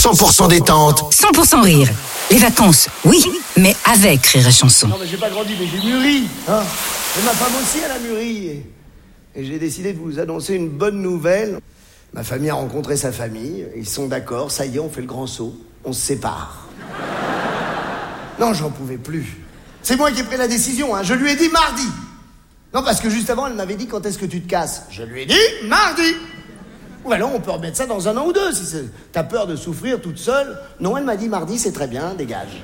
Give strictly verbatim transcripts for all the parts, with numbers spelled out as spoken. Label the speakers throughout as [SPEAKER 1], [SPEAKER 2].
[SPEAKER 1] cent pour cent détente,
[SPEAKER 2] cent pour cent rire. Les vacances, oui, mais avec Rire et Chanson.
[SPEAKER 3] Non mais j'ai pas grandi, mais j'ai mûri, hein. Et ma femme aussi, elle a mûri. Et, et j'ai décidé de vous annoncer une bonne nouvelle. Ma famille a rencontré sa famille, ils sont d'accord, ça y est, on fait le grand saut, on se sépare. Non, j'en pouvais plus. C'est moi qui ai pris la décision, hein. Je lui ai dit mardi. Non, parce que juste avant, elle m'avait dit quand est-ce que tu te casses. Je lui ai dit mardi. Ou alors on peut remettre ça dans un an ou deux, si t'as peur de souffrir toute seule. Non, elle m'a dit mardi, c'est très bien, dégage.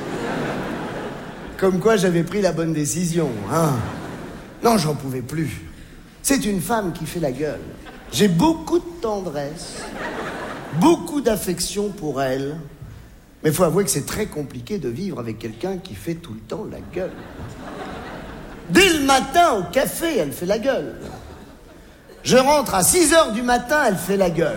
[SPEAKER 3] Comme quoi j'avais pris la bonne décision, hein. Non, j'en pouvais plus. C'est une femme qui fait la gueule. J'ai beaucoup de tendresse, beaucoup d'affection pour elle. Mais il faut avouer que c'est très compliqué de vivre avec quelqu'un qui fait tout le temps la gueule. Dès le matin, au café, elle fait la gueule. Je rentre à six heures du matin, elle fait la gueule.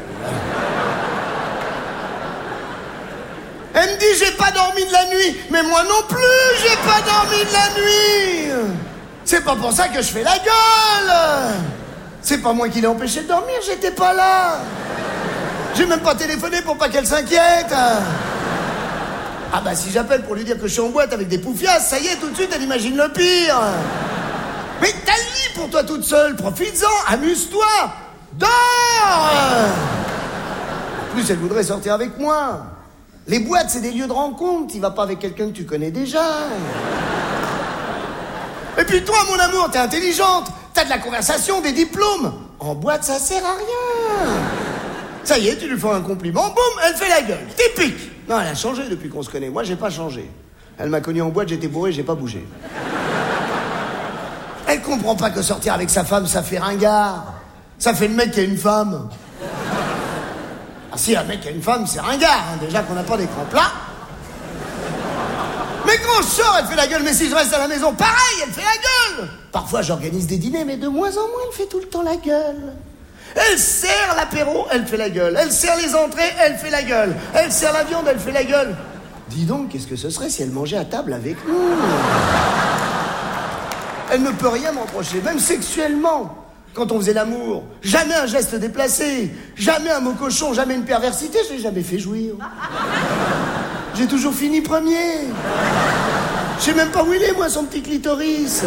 [SPEAKER 3] Elle me dit, j'ai pas dormi de la nuit. Mais moi non plus, j'ai pas dormi de la nuit. C'est pas pour ça que je fais la gueule. C'est pas moi qui l'ai empêché de dormir, j'étais pas là. J'ai même pas téléphoné pour pas qu'elle s'inquiète. Ah bah si j'appelle pour lui dire que je suis en boîte avec des poufias, ça y est, tout de suite, elle imagine le pire. Mais t'as le lit pour toi toute seule, profites-en, amuse-toi, dors. En plus, elle voudrait sortir avec moi. Les boîtes, c'est des lieux de rencontre, t'y vas pas avec quelqu'un que tu connais déjà. Et puis toi, mon amour, t'es intelligente, t'as de la conversation, des diplômes. En boîte, ça sert à rien. Ça y est, tu lui fais un compliment, boum, elle fait la gueule, typique. Non, elle a changé depuis qu'on se connaît, moi j'ai pas changé. Elle m'a connu en boîte, j'étais bourré, j'ai pas bougé. Elle comprend pas que sortir avec sa femme, ça fait ringard. Ça fait le mec qui a une femme. Ah si, un mec qui a une femme, c'est ringard, hein. Déjà qu'on n'a pas d'écran plat. Mais quand je sors, elle fait la gueule. Mais si je reste à la maison, pareil, elle fait la gueule. Parfois, j'organise des dîners, mais de moins en moins, elle fait tout le temps la gueule. Elle sert l'apéro, elle fait la gueule. Elle sert les entrées, elle fait la gueule. Elle sert la viande, elle fait la gueule. Dis donc, qu'est-ce que ce serait si elle mangeait à table avec nous? Elle ne peut rien me reprocher, même sexuellement. Quand on faisait l'amour, jamais un geste déplacé, jamais un mot cochon, jamais une perversité, je l'ai jamais fait jouir. J'ai toujours fini premier. Je sais même pas où il est, moi, son petit clitoris.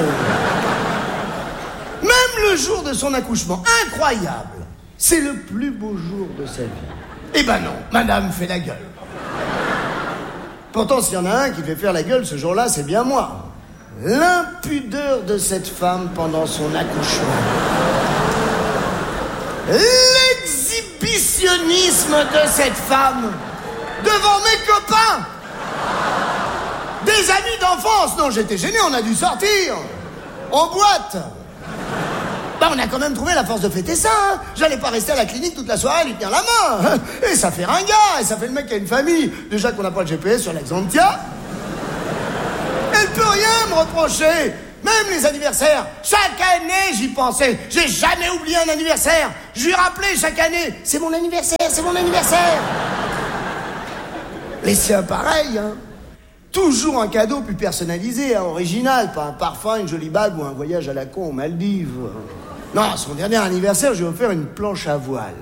[SPEAKER 3] Même le jour de son accouchement, incroyable. C'est le plus beau jour de sa vie. Eh ben non, madame fait la gueule. Pourtant, s'il y en a un qui fait faire la gueule ce jour-là, c'est bien moi. L'impudeur de cette femme pendant son accouchement. L'exhibitionnisme de cette femme devant mes copains. Des amis d'enfance. Non, j'étais gêné, on a dû sortir. En boîte. Bah, on a quand même trouvé la force de fêter ça, hein. J'allais pas rester à la clinique toute la soirée à lui tenir la main. Et ça fait ringard, et ça fait le mec qui a une famille. Déjà qu'on n'a pas le G P S sur l'Axantia. Elle peut rien me reprocher. Même les anniversaires. Chaque année, j'y pensais. J'ai jamais oublié un anniversaire. Je lui rappelais chaque année. C'est mon anniversaire, c'est mon anniversaire. Les siens, pareil, hein. Toujours un cadeau plus personnalisé, hein, original. Pas un parfum, une jolie bague ou un voyage à la con aux Maldives. Non, son dernier anniversaire, je lui ai offert une planche à voile.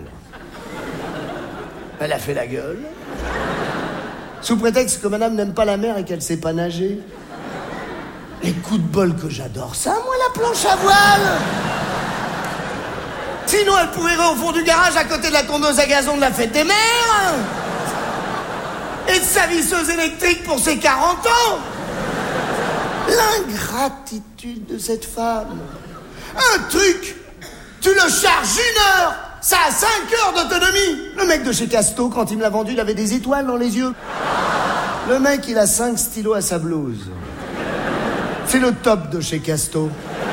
[SPEAKER 3] Elle a fait la gueule. Sous prétexte que madame n'aime pas la mer et qu'elle sait pas nager. Les coups de bol que j'adore ça, moi, la planche à voile. Sinon, elle pourrait aller au fond du garage à côté de la tondeuse à gazon de la fête des mères. Et de sa visseuse électrique pour ses quarante ans. L'ingratitude de cette femme. Un truc, tu le charges une heure, ça a cinq heures d'autonomie. Le mec de chez Casto, quand il me l'a vendu, il avait des étoiles dans les yeux. Le mec, il a cinq stylos à sa blouse. C'est le top de chez Casto.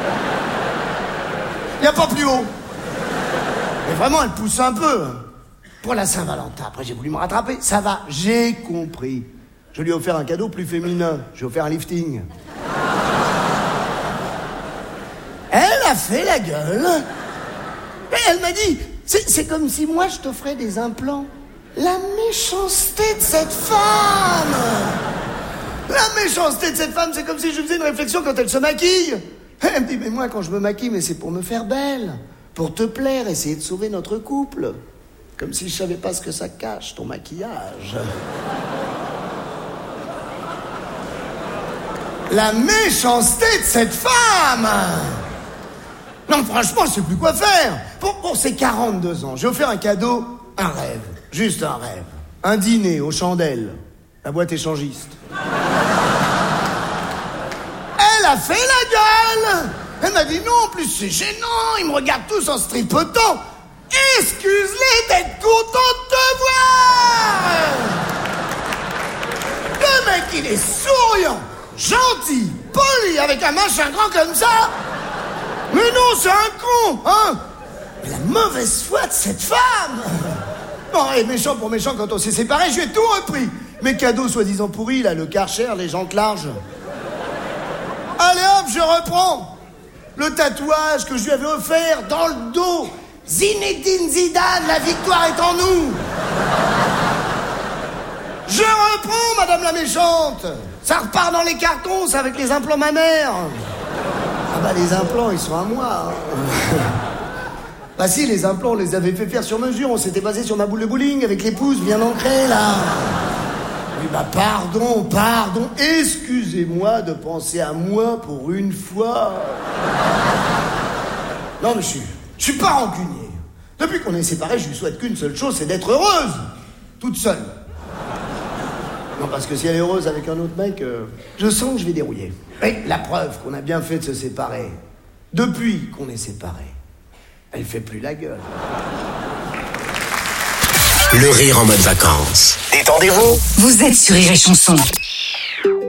[SPEAKER 3] Il n'y a pas plus haut. Mais vraiment, elle pousse un peu. Pour la Saint-Valentin, après j'ai voulu me rattraper. Ça va, j'ai compris. Je lui ai offert un cadeau plus féminin. J'ai offert un lifting. Elle a fait la gueule. Et elle m'a dit, c'est, c'est comme si moi je t'offrais des implants. La méchanceté de cette femme. La méchanceté de cette femme, c'est comme si je faisais une réflexion quand elle se maquille. Elle me dit, mais moi quand je me maquille, mais c'est pour me faire belle. Pour te plaire, essayer de sauver notre couple. Comme si je savais pas ce que ça cache, ton maquillage. La méchanceté de cette femme! Non, franchement, je sais plus quoi faire. Pour, pour ses quarante-deux ans, j'ai offert un cadeau, un rêve. Juste un rêve. Un dîner aux chandelles. La boîte échangiste. Elle a fait la gueule! Elle m'a dit non, en plus c'est gênant, ils me regardent tous en se tripotant. Excuse-les d'être contents de te voir! Le mec, il est souriant, gentil, poli, avec un machin grand comme ça. Mais non, c'est un con, hein? Mais la mauvaise foi de cette femme! Bon, et méchant pour méchant, quand on s'est séparés, je lui ai tout repris. Mes cadeaux soi-disant pourris, là, le Karcher, les jantes larges. Allez hop, je reprends. Le tatouage que je lui avais offert dans le dos. Zinedine Zidane, la victoire est en nous. Je reprends, madame la méchante. Ça repart dans les cartons, ça, avec les implants mammaires. Ah bah les implants, ils sont à moi. Hein. Bah si, les implants, on les avait fait faire sur mesure. On s'était basé sur ma boule de bowling avec les pouces bien ancrés, là. Oui, bah pardon, pardon. Excusez-moi de penser à moi pour une fois. Non, mais je suis, je suis pas rancunier. Depuis qu'on est séparés, je lui souhaite qu'une seule chose, c'est d'être heureuse. Toute seule. Non, parce que si elle est heureuse avec un autre mec, euh, je sens que je vais dérouiller. Et la preuve qu'on a bien fait de se séparer. Depuis qu'on est séparés, elle fait plus la gueule.
[SPEAKER 1] Le rire en mode vacances. Détendez-vous.
[SPEAKER 2] Vous êtes sur Rire et Chanson.